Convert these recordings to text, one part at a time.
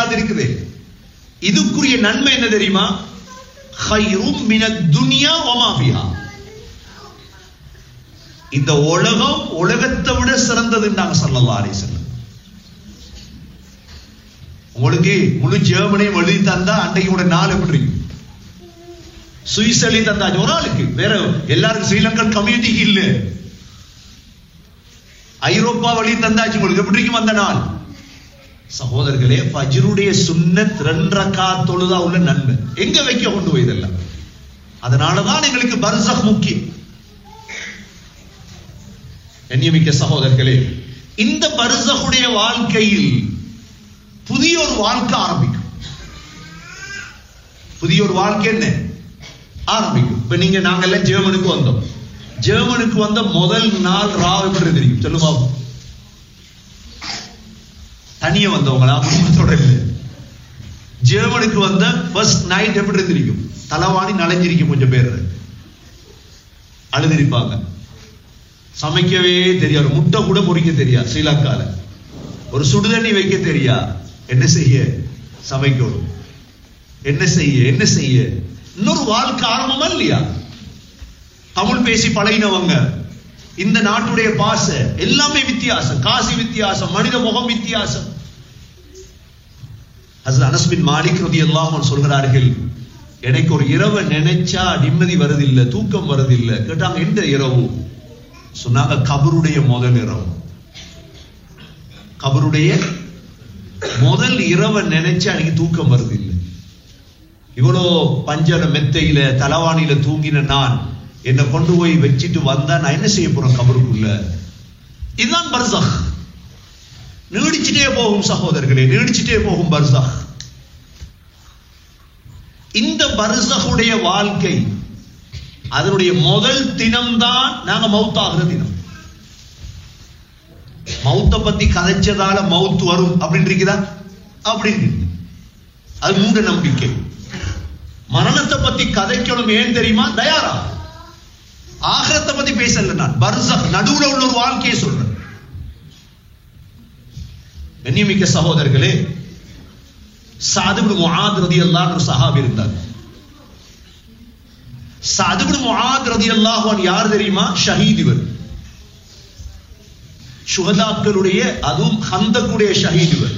Hyatt இருக்குது. இதுக்குரிய நன்மை என்ன தெரியுமா? ஹைரும் மினத் துன்யா வமா ஃபிஹா. இந்த உலகம் உலகத்தை விட சிறந்ததுன்னாங்க ஸல்லல்லாஹு அலைஹி வஸல்லம். உங்களுக்கு முழு ஜெர்மனியும் எழுதி தந்தா அன்றைக்கு கூட நாள் எப்படி இருக்கு? சுவிஸ் எழுதி தந்தாச்சு ஒரு ஆளுக்கு, வேற எல்லாருக்கும் ஸ்ரீலங்கன் கம்யூனிட்டி இல்ல. ஐரோப்பா வழி தந்தாச்சு உங்களுக்கு, எப்படி இருக்கும் அந்த நாள்? சகோதரர்களே, ஃபஜ்ருடைய சுன்னத் 2 ரக்காத் தொழுதா உள்ள நன்மை எங்க வைக்க கொண்டு போய் இதெல்லாம். அதனாலதான் எங்களுக்கு பர்ஸக் முக்கியம். கண்ணியமிக்க சகோதரர்களே, இந்த பர்ஸகுடைய வாழ்க்கையில் புதிய ஒரு வாழ்க்கை ஆரம்பிக்கும். புதிய ஒரு வாழ்க்கை என்ன ஆரம்பிக்கும்? இப்ப நீங்க நாங்கெல்லாம் ஜெர்மனுக்கு வந்தோம். ஜெர்மனுக்கு வந்த முதல் நாள் ராவ் எப்படி தெரியும் சொல்லுமா? தனிய வந்தவங்களா குடும்பத்தோட இல்லை. ஜெர்மனுக்கு வந்த ஃபர்ஸ்ட் நைட் எப்படி இருந்திருக்கும்? தலவாணி நனைஞ்சிருக்கும், கொஞ்சம் பேர் அழுதிருப்பாங்க. சமைக்கவே தெரியாது, முட்டை கூட பொறிக்க தெரியாது. ஸ்ரீலங்கால ஒரு சுடுதண்ணி வைக்க தெரியா. என்ன செய்ய? சமைக்கணும். என்ன செய்ய இன்னொரு வாழ்க்கை ஆரம்பமா இல்லையா? தமிழ் பேசி பழகினவங்க, இந்த நாட்டுடைய பாச எல்லாமே வித்தியாசம், காசி வித்தியாசம், மனித முகம் வித்தியாசம். ஹஸ்ரத் அனஸ் பின் மாலிக் ரலியல்லாஹு அன்ஹு சொல்கிறார்கள், எனக்கு ஒரு இரவை நினைச்சா நிம்மதி வருதில்லை, தூக்கம் வருதில்லை. கேட்டாங்க எந்த இரவு? சொன்னாங்க கபருடைய முதல் இரவு. கபருடைய முதல் இரவை நினைச்சா எனக்கு தூக்கம் வருது இல்லை. இவ்வளோ பஞ்சர மெத்தையில தலவாணியில தூங்கின நான் என்னை கொண்டு போய் வச்சுட்டு வந்தா நான் என்ன செய்ய போறேன் கபருக்குள்ள? இதுதான் பர்ஸக். நீடிச்சுட்டே போகும் சகோதரர்களே, நீடிச்சுட்டே போகும் பர்ஸக். இந்த பர்ஸகுடைய வாழ்க்கை அதனுடைய முதல் தினம்தான் நாங்க மௌத்தாகிற தினம். மௌத்த பத்தி கதைச்சதால மௌத்து வரும் அப்படின்னு இருக்குதா? அப்படின்னு அது மூட நம்பிக்கை. மரணத்தை பத்தி கதைக்கணும், ஏன் தெரியுமா? தயாரா. ஆகிரத்தை பத்தி பேசல, நான் பர்ஸக் நடுவுல உள்ள ஒரு வாழ்க்கையை சொல்றேன். கண்ணியமிக்க சகோதரர்களே, சஅத் இப்னு முஆத் ரலியல்லாஹு அன்ஹு சஹாபி இருந்தார். சஅத் இப்னு முஆத் ரலியல்லாஹு அன்ஹு யார் தெரியுமா? ஷஹீத். இவர் ஷுஹதாக்களுடைய, அதுவும் ஹந்தக்குடைய ஷஹீத். இவர்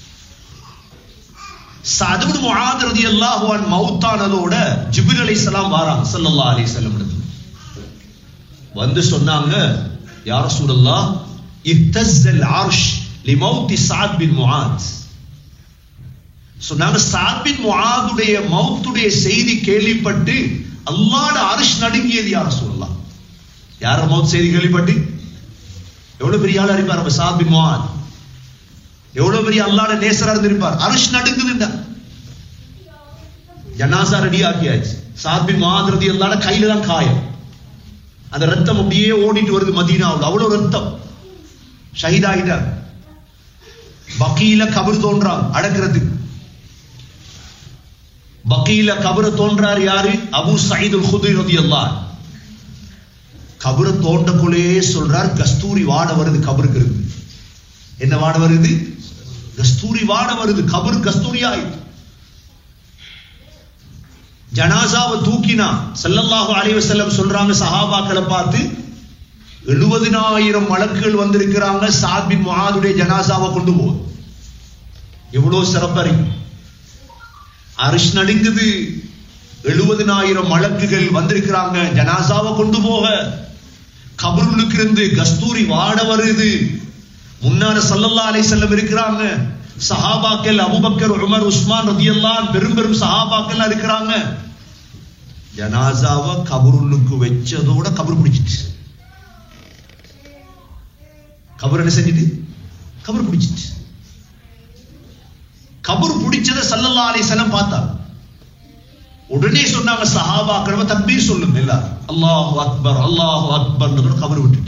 சஅத் இப்னு முஆத் ரலியல்லாஹு அன்ஹு மௌத்தானதோட ஜிப்ரீல் அலைஹிஸ்ஸலாம் வராங்க ஸல்லல்லாஹு அலைஹி வஸல்லம் இடத்துல. வந்து சொன்னாங்க, யா ரசூலல்லாஹ் இஹ்தஸ்ஸல் அர்ஷ் லிமௌத் சஅத் பின் முஆத். சொன்னாங்க, சஅத் பின் முஆதுடைய மௌத்துடைய செய்தி கேள்விப்பட்டு அல்லாஹ்வுடைய அர்ஷ் நடுங்கியது யா ரசூலல்லாஹ். யார மௌத் செய்தி கேள்விப்பட்டு? எவ்வளவு பெரிய ஆளா இருப்பார் சஅத் பின் முஆத், எவ்வளவு பெரிய அல்லாஹ்வுடைய நேசரா இருந்திருப்பார். அர்ஷ் நடுங்குதுண்டா. ஜனாசா ரெடி ஆக்கியாச்சு. சஅத் பின் முஆத் ரலியல்லாஹு அன்ஹு கையில தான் காயம், அந்த ரத்தம் அப்படியே ஓடிட்டு வருது மதீனாவுல, அவ்வளவு ரத்தம். ஷஹீதாயிட்டார். பக்கீல கபர் தோன்றாங்க அடக்கிறதுக்கு. பக்கீல கபர தோன்றார் யாரு? அபூ சயீத் அல் குத்ரி ரலியல்லாஹு அன்ஹு. கபர தோண்டக்குள்ளே சொல்றார், கஸ்தூரி வாட வருது கபருக்கு இருக்கு. என்ன வாட வருது? கஸ்தூரி வாட வருது. கபர் கஸ்தூரி ஆயிட்டு. ஜனாசாவை தூக்கினா ஸல்லல்லாஹு அலைஹி வஸல்லம் சொல்றாங்க சஹாபாக்களை பார்த்து, 70,000 மலக்குகள் வந்திருக்கிறாங்க சஅத் பின் முஆதுடைய ஜனாசாவை கொண்டு போக. எவ்வளவு சிறப்பா இருக்கு. அர்ஷ் நடுங்குது, 70,000 மலக்குகள் வந்திருக்கிறாங்க ஜனாசாவை கொண்டு போக. கபருளுக்கு இருந்து கஸ்தூரி வாட வருது. முன்னால ஸல்லல்லாஹு அலைஹி வஸல்லம் இருக்கிறாங்க. சஹாபாக்கள் அபூபக்கர், உமர், உஸ்மான் ரலியல்லாஹு அன்ஹு பெரும் பெரும் சஹாபாக்கள் இருக்கிறாங்க. ஜனாசாவை கபருளுக்கு வச்சதோட கபர் பிடிச்சிட்டு. கபர் என்ன செஞ்சிட்டு? கபர் பிடிச்சிட்டு. கபர் பிடிச்சத ஸல்லல்லாஹு அலைஹி வஸல்லம் பார்த்தாங்க. உடனே சொன்னாங்க சஹாபாக்கள் தக்பீர் சொல்லுங்க எல்லாரும், அல்லாஹு அக்பர் அல்லாஹு அக்பர். கபர் விட்டுட்டு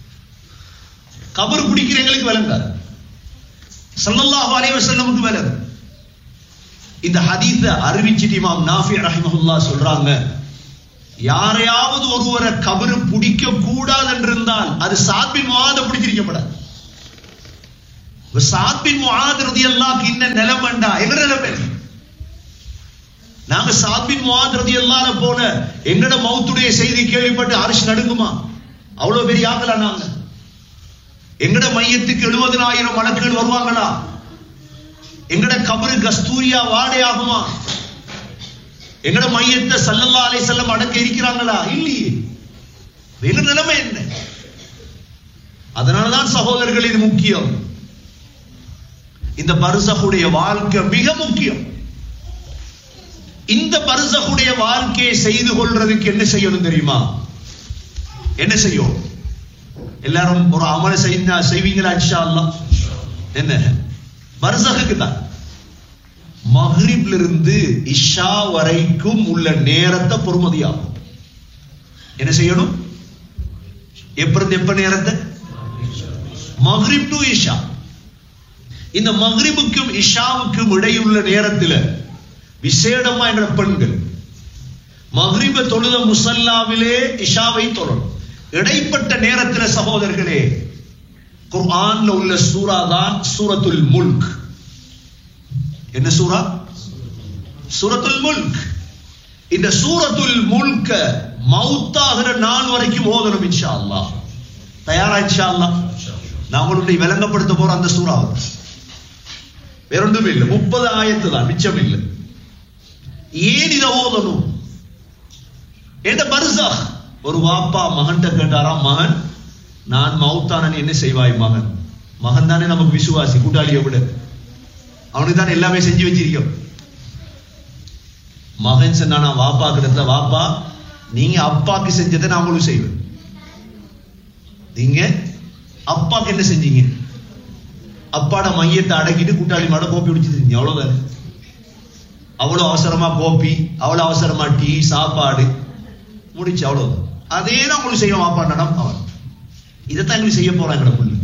கபர் பிடிக்கிறவங்களுக்கு விளங்காது, ஸல்லல்லாஹு அலைஹி வஸல்லமுக்கு விளங்கு. இந்த ஹதீஸை அறிவிச்சிட்டு இமாம் நாஃபி ரஹிமஹுல்லாஹ் சொல்றாங்க, யாரையாவது ஒருவரை கபரு பிடிக்க கூடாது என்றிருந்தால் அது சஅத் பின் முஆத் பிடிச்சிருக்கப்படாது. சஅத் பின் முஆத் ரலியல்லாஹு இன்ன நிலைமைண்டா எங்க நிலைமை? நாங்க சஅத் பின் முஆத் ரலியல்லாஹு போல எங்கட மௌத்துடைய செய்தி கேள்விப்பட்டு அரிசி நடுங்குமா? அவ்வளவு பெரிய ஆகலா நாங்க? எங்கட மையத்துக்கு 70,000 மலக்குகள் வருவாங்களா? எங்கட கபரு கஸ்தூரியா வாடை ஆகுமா? எங்கட மையத்தை ஸல்லல்லாஹு அலைஹி வஸல்லம் அடக்க இருக்கிறாங்களா? இல்லையே. எங்க நிலைமை என்ன? அதனாலதான் சகோதரர்கள் இது முக்கியம். இந்த பர்ஸகுடைய வாழ்க்கை மிக முக்கியம். இந்த பர்ஸகுடைய வாழ்க்கையை செய்து கொள்றதுக்கு என்ன செய்யணும் தெரியுமா? என்ன செய்யும்? எல்லாரும் ஒரு அமல் செய்வீங்களா இன்ஷா அல்லாஹ்? என்ன பர்ஸகுக்கு தான் மக்ரிப்ல இருந்து இஷா வரைக்கும் உள்ள நேரத்தை பொறுமதியாகும். என்ன செய்யணும்? எப்ப நேரத்தை? மக்ரிப் டு இஷா. இந்த மக்ரிபுக்கும் இஷாவுக்கும் இடையுள்ள நேரத்தில் விசேடமா என்ற பெண்கள் மக்ரிப தொழுத முசல்லாவிலே இஷாவை தொழணும். இடைப்பட்ட நேரத்தில் சகோதரர்களே குர்ஆன்ல உள்ள சூரா தான் சூரத்துல் முல்க். என்ன சூரா? சூரத்துல் முல்க். இந்த சூரத்துல் முல்க மௌத்தாகிற நாள் வரைக்கும் ஓதணும் இன்ஷா அல்லாஹ். தயாரா இன்ஷா அல்லாஹ்? நான் உங்களுடைய விளங்கப்படுத்த போற அந்த சூறா வேறொன்றும் இல்லை, 30 ஆயத்து தான், மிச்சம் இல்லை. ஏன் இதை ஓதணும்? எந்த பர்ஸக்? ஒரு வாப்பா மகன்கிட்ட கேட்டாராம், மகன் நான் மௌத்தானன் என்ன செய்வாய்? மகன் மகன் தானே நமக்கு விசுவாசி, கூட்டாளியை விட அவனுக்கு தானே எல்லாமே செஞ்சு வச்சிருக்கோம். மகன் சொன்னானா வாப்பா கிட்ட, வாப்பா நீங்க அப்பாக்கு செஞ்சதை நான் உங்களுக்கு செய்வேன். நீங்க அப்பாக்கு என்ன செஞ்சீங்க? அப்பாட மையத்தை அடக்கிட்டு கூட்டாளி மாட கோப்பி குடிச்சிருக்கீங்க, அவ்வளவுதானே. அவ்வளவு அவசரமா கோப்பி, அவ்வளவு அவசரமா டீ, சாப்பாடு முடிச்சு, அவ்வளவுதான். அதே தான் உங்களுக்கு செய்வோம் வாப்பா நடம். அவன் இதைத்தான் எங்களுக்கு செய்ய போறான் எங்கட புள்ள,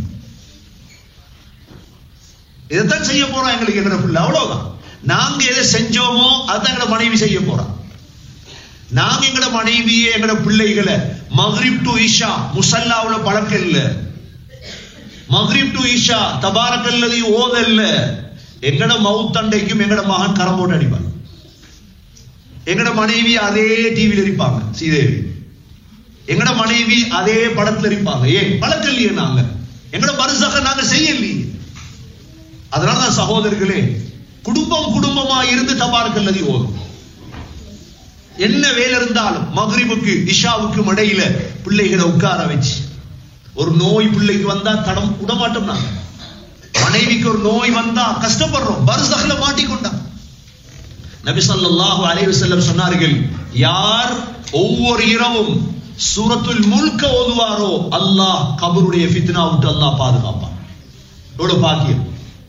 இதைத்தான் செய்ய போறான் எங்களுக்கு எங்கட புள்ள, அவ்வளவுதான். நாங்க எதை செஞ்சோமோ அதுதான் எங்கட மனைவி செய்ய போறான். நாங்க எங்கட மனைவியே எங்கட பிள்ளைகளை மக்ரிப் டு இஷா முசல்லாவுல பழக்கம் இல்ல, மக்ரிப் டு இஷா தபாரக்கல்லதி ஓதல்ல. எங்கட மவுத்தண்டைக்கும் எங்கட மகன் கரம் போட்டு அடிப்பாங்க. எங்கட மனைவி அதே டிவியில் இருப்பாங்க, ஸ்ரீதேவி. எங்கட மனைவி அதே படத்துல இருப்பாங்க. ஏன் பழக்கம் இல்லையே? நாங்க எங்கட பரிசாக நாங்க செய்யலையே. அதனாலதான் சகோதரர்களே குடும்பம் குடும்பமா இருந்து தபாரக்கல்லதி ஓதும். என்ன வேலை இருந்தாலும் மக்ரிபுக்கு இஷாவுக்கும் இடையில பிள்ளைகளை உட்கார வச்சு, ஒரு நோய் பிள்ளைக்கு வந்தா தடம் விடமாட்டோம். நாங்க மனைவிக்கு ஒரு நோய் வந்தா கஷ்டப்படுறோம், பர்ஸக்ல மாட்டிக்கொண்டா. நபி ஸல்லல்லாஹு அலைஹி வஸல்லம் சொன்னார்கள், யார் ஒவ்வொரு இரவும் சூரத்துல் முல்க ஓதுவாரோ அல்லாஹ் கபருடைய ஃபித்னா விட்டு அல்லாஹ் பாதுகாப்பான். எவ்வளவு பாக்கியம்!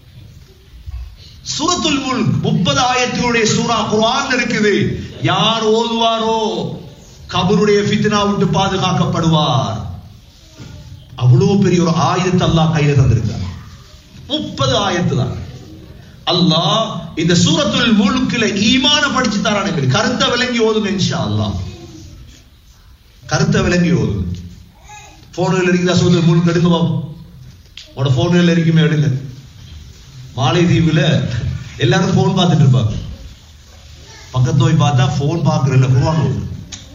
சூரத்துல் முல்க் 30 ஆயத்துடைய சூரா குர்ஆன்ல இருக்குது. யார் ஓதுவாரோ கபருடைய ஃபித்னா விட்டு பாதுகாக்கப்படுவார். அவ்வளவு பெரிய ஒரு ஆயத்தை அல்லாஹ் கையில தந்திருக்கார். 30 ஆயத்து தான். அல்லாஹ் இந்த சூரத்துல் முல்க்ல ஈமான படிச்சு தரான். எங்களுக்கு கருத்தை விளங்கி ஓதுங்க இன்ஷா அல்லாஹ். கருத்தை விளங்கி ஓதுங்க. போன்கள் இருக்குதா? சூரத்துல் முல்க் எடுங்க பாப்போம். உங்களோட போன்கள் இருக்குமே, எடுங்க. மாலைதீவுல எல்லாரும் போன் பார்த்துட்டு இருப்பாங்க. பக்கத்து போய் பார்த்தா போன் பார்க்கறதில்ல, குர்ஆன் ஓதும்.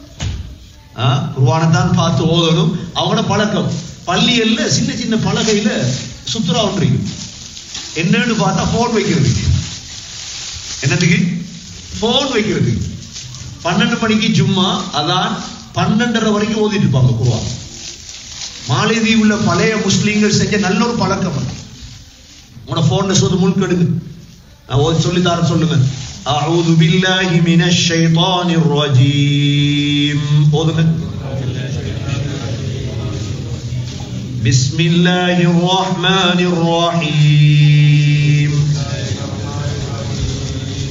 குர்ஆனை தான் பார்த்து ஓதணும். அவங்களோட பழக்கம் பள்ளியல்ல சின்ன சின்ன பலகையில சுத்துரா ஒன்றிக்கும். என்னன்னு பார்த்தா போன் வைக்கிறதுக்கு. என்னதுக்கு? போன் வைக்கிறதுக்கு. 12 மணிக்கு ஜும்மா, அதான் 12:30 வரைக்கும் ஓதிட்டு இருப்பாங்க குர்ஆன். மாலைதீவுல பழைய முஸ்லீம்கள் செஞ்ச நல்ல ஒரு பழக்கம். உங்களோட போன்ல சூரத்துல் முல்க் எடுங்க, நான் ஓதி சொல்லி தரேன், சொல்லுங்க. அஊது பில்லாஹி மினஷ் ஷைத்தானிர் ரஜீம். ஓதுங்க. பிஸ்மில்லாஹிர் ரஹ்மானிர் ரஹீம்.